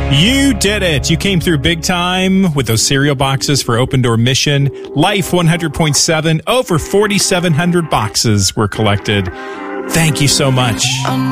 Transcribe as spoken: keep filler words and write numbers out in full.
You did it. You came through big time with those cereal boxes for Open Door Mission. Life one hundred point seven, over forty-seven hundred boxes were collected. Thank you so much.